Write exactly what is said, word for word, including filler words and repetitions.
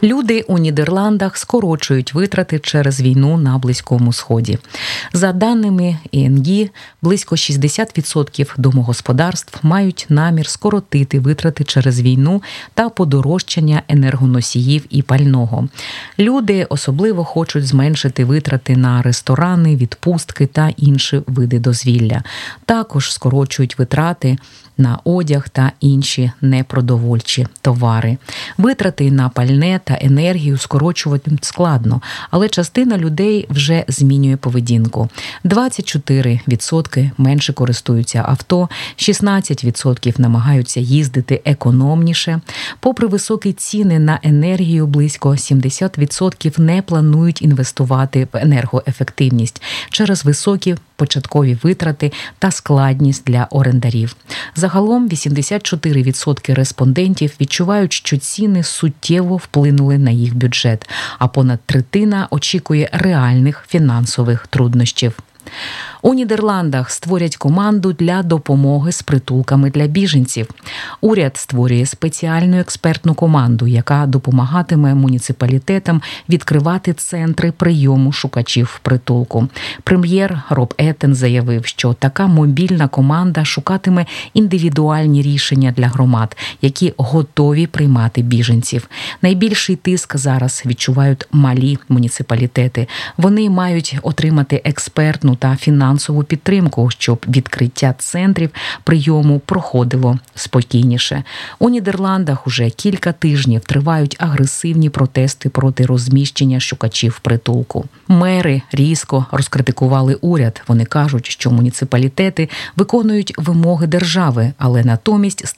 Люди у Нідерландах скорочують витрати через війну на Близькому Сході. За даними І Ен Гі, близько шістдесят відсотків домогосподарств мають намір скоротити витрати через війну та подорожчання енергоносіїв і пального. Люди особливо хочуть зменшити витрати на ресторани, відпустки та інші види дозвілля. Також скорочують витрати на одяг та інші непродовольчі товари. Витрати на пальне та енергію скорочувати складно, але частина людей вже змінює поведінку. двадцять чотири відсотки менше користуються авто, шістнадцять відсотків намагаються їздити економніше. Попри високі ціни на енергію, близько сімдесят відсотків не планують інвестувати в енергоефективність через високі початкові витрати та складність для орендарів. Загалом вісімдесят чотири відсотки респондентів відчувають, що ціни суттєво вплинули на їх бюджет, а понад третина очікує реальних фінансових труднощів. У Нідерландах створять команду для допомоги з притулками для біженців. Уряд створює спеціальну експертну команду, яка допомагатиме муніципалітетам відкривати центри прийому шукачів притулку. Прем'єр Роб Еттен заявив, що така мобільна команда шукатиме індивідуальні рішення для громад, які готові приймати біженців. Найбільший тиск зараз відчувають малі муніципалітети. Вони мають отримати експертну та фінансову підтримку, щоб відкриття центрів прийому проходило спокійніше. У Нідерландах уже кілька тижнів тривають агресивні протести проти розміщення шукачів притулку. Мери різко розкритикували уряд. Вони кажуть, що муніципалітети виконують вимоги держави, але натомість